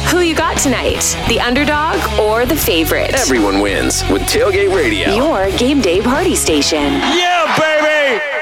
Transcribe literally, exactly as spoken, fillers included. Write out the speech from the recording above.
Who you got tonight? The underdog or the favorite? Everyone wins with Tailgate Radio. Your game day party station. Yeah, baby!